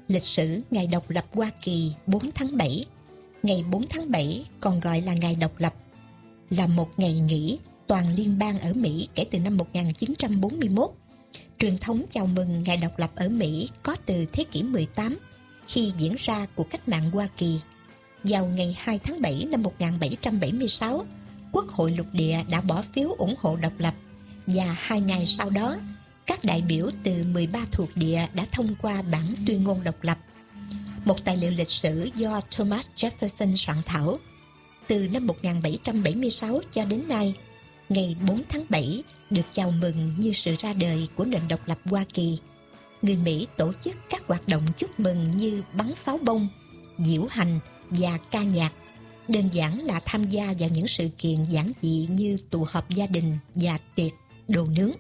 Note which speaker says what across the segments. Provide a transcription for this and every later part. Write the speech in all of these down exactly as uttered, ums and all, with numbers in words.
Speaker 1: Lịch sử ngày độc lập Hoa Kỳ bốn tháng bảy. Ngày bốn tháng bảy còn gọi là ngày độc lập, là một ngày nghỉ toàn liên bang ở Mỹ kể từ năm một nghìn chín trăm bốn mươi mốt. Truyền thống chào mừng ngày độc lập ở Mỹ có từ thế kỷ mười tám, khi diễn ra cuộc cách mạng Hoa Kỳ. Vào ngày hai tháng bảy năm một nghìn bảy trăm bảy mươi sáu, Quốc hội lục địa đã bỏ phiếu ủng hộ độc lập, và hai ngày sau đó, các đại biểu từ mười ba thuộc địa đã thông qua bản tuyên ngôn độc lập, một tài liệu lịch sử do Thomas Jefferson soạn thảo. Từ năm một nghìn bảy trăm bảy mươi sáu cho đến nay, ngày bốn tháng bảy được chào mừng như sự ra đời của nền độc lập Hoa Kỳ. Người Mỹ tổ chức các hoạt động chúc mừng như bắn pháo bông, diễu hành và ca nhạc, đơn giản là tham gia vào những sự kiện giản dị như tụ họp gia đình và tiệc đồ nướng.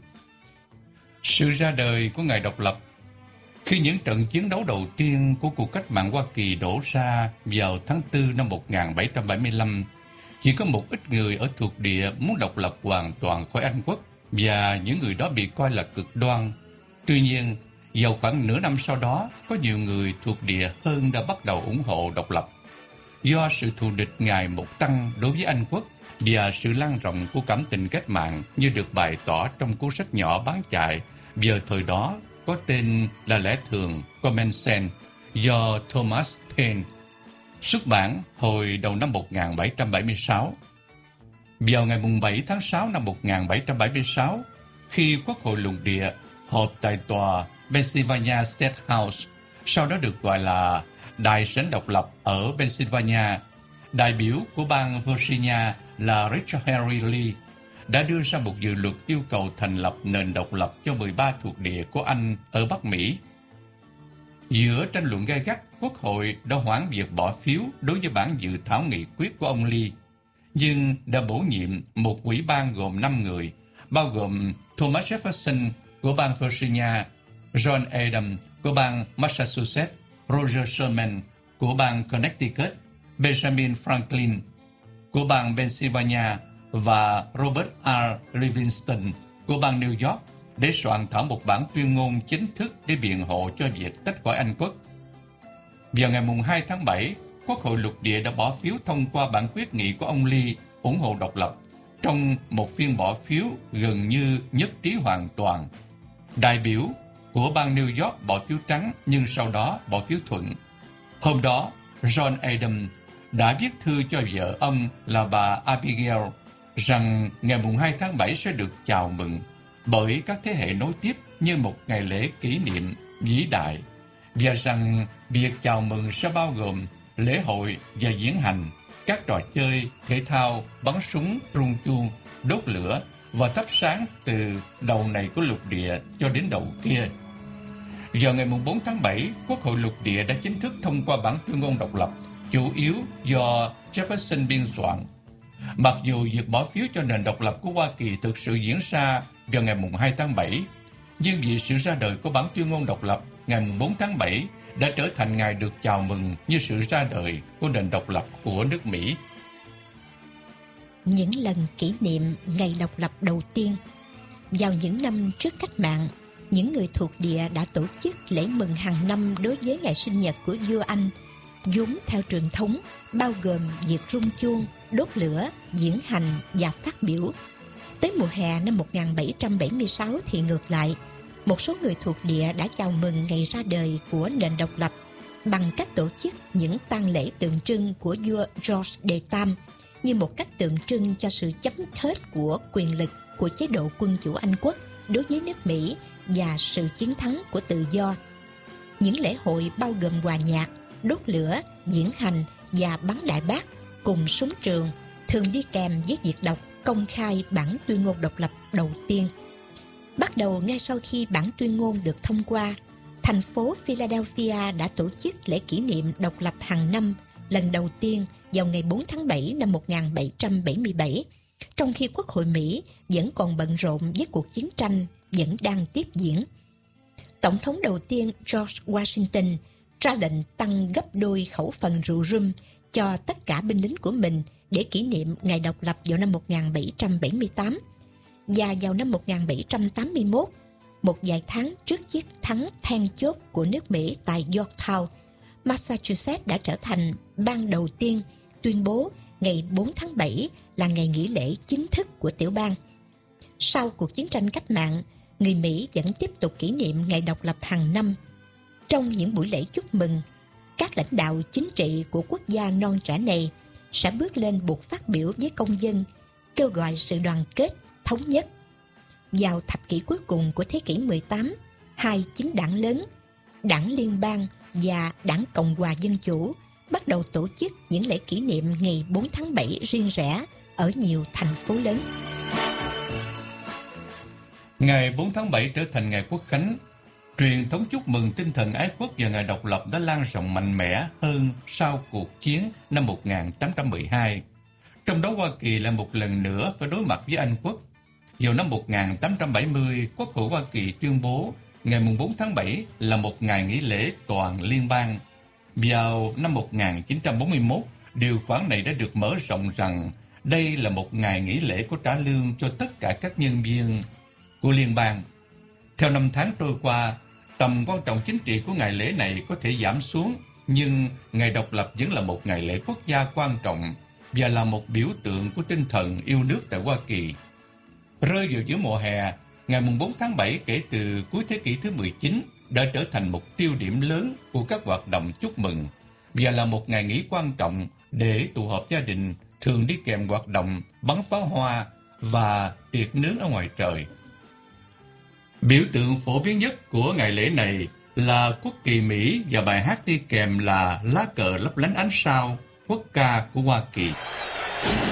Speaker 2: Sự ra đời của ngày độc lập. Khi những trận chiến đấu đầu tiên của cuộc cách mạng Hoa Kỳ đổ ra vào tháng tư năm một nghìn bảy trăm bảy mươi lăm, chỉ có một ít người ở thuộc địa muốn độc lập hoàn toàn khỏi Anh quốc, và những người đó bị coi là cực đoan. Tuy nhiên, vào khoảng nửa năm sau đó, có nhiều người thuộc địa hơn đã bắt đầu ủng hộ độc lập. Do sự thù địch ngày một tăng đối với Anh quốc và sự lan rộng của cảm tình cách mạng như được bày tỏ trong cuốn sách nhỏ bán chạy vào thời đó có tên là Lẽ thường Common Sense do Thomas Paine, xuất bản hồi đầu năm một nghìn bảy trăm bảy mươi sáu. Vào ngày bảy tháng sáu năm một nghìn bảy trăm bảy mươi sáu, khi Quốc hội lục địa họp tại tòa Pennsylvania State House, sau đó được gọi là Đại sảnh độc lập ở Pennsylvania, đại biểu của bang Virginia là Richard Henry Lee đã đưa ra một dự luật yêu cầu thành lập nền độc lập cho mười ba thuộc địa của Anh ở Bắc Mỹ. Giữa tranh luận gay gắt, Quốc hội đã hoãn việc bỏ phiếu đối với bản dự thảo nghị quyết của ông Lee, nhưng đã bổ nhiệm một ủy ban gồm năm người, bao gồm Thomas Jefferson của bang Virginia, John Adams của bang Massachusetts, Roger Sherman của bang Connecticut, Benjamin Franklin của bang Pennsylvania và Robert R. Livingston của bang New York để soạn thảo một bản tuyên ngôn chính thức để biện hộ cho việc tách khỏi Anh quốc. Vào ngày hai tháng bảy, Quốc hội lục địa đã bỏ phiếu thông qua bản quyết nghị của ông Lee ủng hộ độc lập trong một phiên bỏ phiếu gần như nhất trí hoàn toàn. Đại biểu của bang New York bỏ phiếu trắng nhưng sau đó bỏ phiếu thuận. Hôm đó, John Adams đã viết thư cho vợ ông là bà Abigail rằng ngày hai tháng bảy sẽ được chào mừng bởi các thế hệ nối tiếp như một ngày lễ kỷ niệm vĩ đại, và rằng việc chào mừng sẽ bao gồm lễ hội và diễn hành, các trò chơi, thể thao, bắn súng, rung chuông, đốt lửa và thắp sáng từ đầu này của lục địa cho đến đầu kia. Vào ngày bốn tháng bảy, Quốc hội lục địa đã chính thức thông qua bản tuyên ngôn độc lập, chủ yếu do Jefferson biên soạn. Mặc dù việc bỏ phiếu cho nền độc lập của Hoa Kỳ thực sự diễn ra vào ngày hai tháng bảy, nhưng vì sự ra đời của bản tuyên ngôn độc lập ngày bốn tháng bảy đã trở thành ngày được chào mừng như sự ra đời của nền độc lập của nước Mỹ.
Speaker 1: Những lần kỷ niệm ngày độc lập đầu tiên. Vào những năm trước cách mạng, những người thuộc địa đã tổ chức lễ mừng hàng năm đối với ngày sinh nhật của vua Anh, vốn theo truyền thống bao gồm việc rung chuông, đốt lửa, diễn hành và phát biểu. Tới mùa hè năm một nghìn bảy trăm bảy mươi sáu thì ngược lại, một số người thuộc địa đã chào mừng ngày ra đời của nền độc lập bằng cách tổ chức những tang lễ tượng trưng của vua George đệ tam như một cách tượng trưng cho sự chấm hết của quyền lực của chế độ quân chủ Anh quốc đối với nước Mỹ và sự chiến thắng của tự do. Những lễ hội bao gồm hòa nhạc, đốt lửa, diễn hành và bắn đại bác cùng súng trường thường đi kèm với việc đọc công khai bản tuyên ngôn độc lập đầu tiên. Bắt đầu ngay sau khi bản tuyên ngôn được thông qua, thành phố Philadelphia đã tổ chức lễ kỷ niệm độc lập hàng năm lần đầu tiên vào ngày bốn tháng bảy năm một nghìn bảy trăm bảy mươi bảy, trong khi Quốc hội Mỹ vẫn còn bận rộn với cuộc chiến tranh vẫn đang tiếp diễn. Tổng thống đầu tiên George Washington ra lệnh tăng gấp đôi khẩu phần rượu rum cho tất cả binh lính của mình để kỷ niệm ngày độc lập vào năm một nghìn bảy trăm bảy mươi tám. Và vào năm một nghìn bảy trăm tám mươi mốt, một vài tháng trước chiến thắng then chốt của nước Mỹ tại Yorktown, Massachusetts đã trở thành bang đầu tiên tuyên bố ngày bốn tháng bảy là ngày nghỉ lễ chính thức của tiểu bang. Sau cuộc chiến tranh cách mạng, người Mỹ vẫn tiếp tục kỷ niệm ngày độc lập hàng năm. Trong những buổi lễ chúc mừng, các lãnh đạo chính trị của quốc gia non trẻ này sẽ bước lên bục phát biểu với công dân, kêu gọi sự đoàn kết, thống nhất. Vào thập kỷ cuối cùng của thế kỷ mười tám, hai chính đảng lớn, Đảng Liên bang và Đảng Cộng hòa Dân chủ, bắt đầu tổ chức những lễ kỷ niệm ngày bốn tháng bảy riêng rẽ ở nhiều thành phố lớn.
Speaker 2: Ngày bốn tháng bảy trở thành ngày Quốc khánh. Truyền thống chúc mừng tinh thần ái quốc và ngày độc lập đã lan rộng mạnh mẽ hơn sau cuộc chiến năm một nghìn tám trăm mười hai. Trong đó Hoa Kỳ lại một lần nữa phải đối mặt với Anh quốc. Vào năm một nghìn tám trăm bảy mươi, Quốc hội Hoa Kỳ tuyên bố ngày bốn tháng bảy là một ngày nghỉ lễ toàn liên bang. Vào năm một nghìn chín trăm bốn mươi mốt, điều khoản này đã được mở rộng rằng đây là một ngày nghỉ lễ có trả lương cho tất cả các nhân viên của liên bang. Theo năm tháng trôi qua, tầm quan trọng chính trị của ngày lễ này có thể giảm xuống, nhưng ngày độc lập vẫn là một ngày lễ quốc gia quan trọng và là một biểu tượng của tinh thần yêu nước tại Hoa Kỳ. Rơi vào giữa mùa hè, ngày bốn tháng bảy kể từ cuối thế kỷ thứ mười chín đã trở thành một tiêu điểm lớn của các hoạt động chúc mừng và là một ngày nghỉ quan trọng để tụ họp gia đình, thường đi kèm hoạt động bắn pháo hoa và tiệc nướng ở ngoài trời. Biểu tượng phổ biến nhất của ngày lễ này là quốc kỳ Mỹ và bài hát đi kèm là lá cờ lấp lánh ánh sao, quốc ca của Hoa Kỳ.